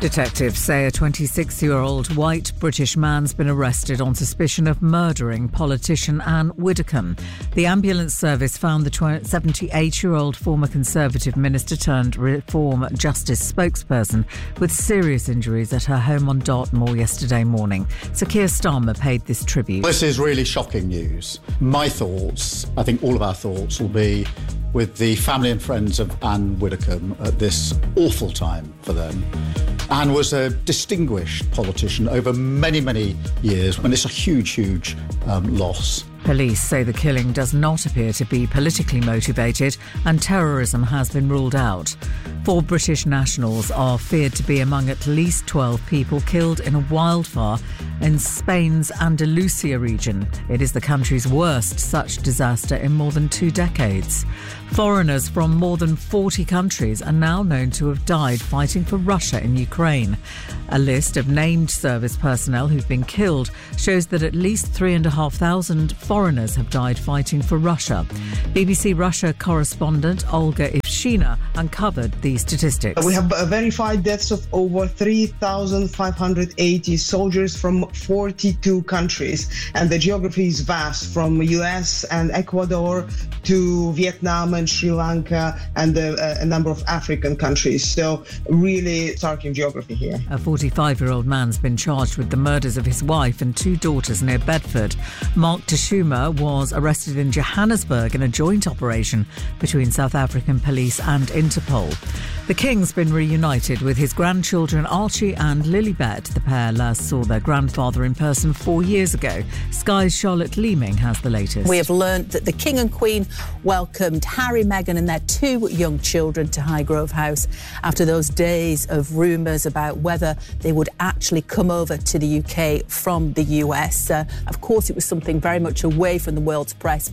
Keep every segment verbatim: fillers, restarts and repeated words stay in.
Detectives say a twenty-six-year-old white British man's been arrested on suspicion of murdering politician Anne Widdecombe. The ambulance service found the seventy-eight-year-old former Conservative minister turned Reform Justice spokesperson with serious injuries at her home on Dartmoor yesterday morning. Sir Keir Starmer paid this tribute. This is really shocking news. My thoughts, I think all of our thoughts, will be with the family and friends of Anne Widdecombe at this awful time for them. Anne was a distinguished politician over many, many years, and it's a huge, huge um, loss. Police say the killing does not appear to be politically motivated and terrorism has been ruled out. Four British nationals are feared to be among at least twelve people killed in a wildfire in Spain's Andalusia region. It is the country's worst such disaster in more than two decades. Foreigners from more than forty countries are now known to have died fighting for Russia in Ukraine. A list of named service personnel who've been killed shows that at least three and a half thousand foreigners have died fighting for Russia. B B C Russia correspondent Olga Ivshina uncovered these statistics. We have verified deaths of over three thousand five hundred eighty soldiers from forty-two countries, and the geography is vast, from U S and Ecuador to Vietnam and Sri Lanka and a, a number of African countries. So really stark in geography here. A forty-five-year-old man's been charged with the murders of his wife and two daughters near Bedford. Mark Tashuma was arrested in Johannesburg in a joint operation between South African police and Interpol. The King's been reunited with his grandchildren Archie and Lilibet. The pair last saw their grandfather in person four years ago. Sky's Charlotte Leeming has the latest. We have learnt that the King and Queen welcomed Harry, Meghan and their two young children to Highgrove House after those days of rumours about whether they would actually come over to the U K from the U S. Uh, of course, it was something very much away from the world's press.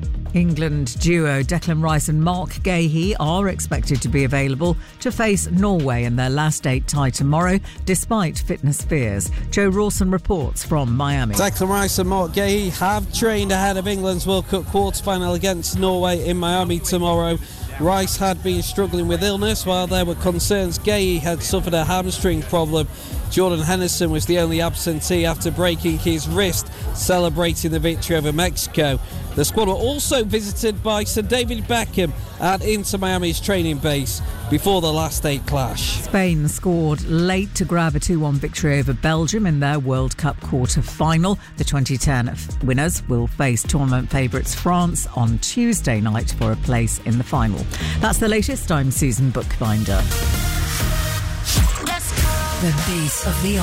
England duo Declan Rice and Mark Gahey are expected to be available to face Norway in their last eight tie tomorrow, despite fitness fears. Joe Rawson reports from Miami. Declan Rice and Mark Gahey have trained ahead of England's World Cup quarter-final against Norway in Miami tomorrow. Rice had been struggling with illness, while there were concerns Gahey had suffered a hamstring problem. Jordan Henderson was the only absentee after breaking his wrist, celebrating the victory over Mexico. The squad were also visited by Sir David Beckham at Inter Miami's training base before the last eight clash. Spain scored late to grab a two one victory over Belgium in their World Cup quarter-final. The twenty ten winners will face tournament favourites France on Tuesday night for a place in the final. That's the latest. I'm Susan Bookbinder. The beat of the